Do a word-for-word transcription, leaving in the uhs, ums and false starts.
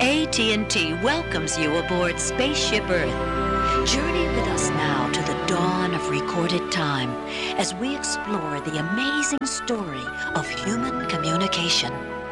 A T and T welcomes you aboard Spaceship Earth. Journey with us now to the dawn of recorded time as we explore the amazing story of human communication.